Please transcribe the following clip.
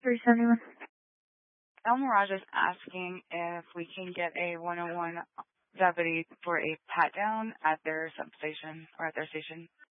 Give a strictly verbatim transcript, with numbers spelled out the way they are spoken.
three seventy-one. El Mirage is asking if we can get a one oh one deputy for a pat down at their substation or at their station.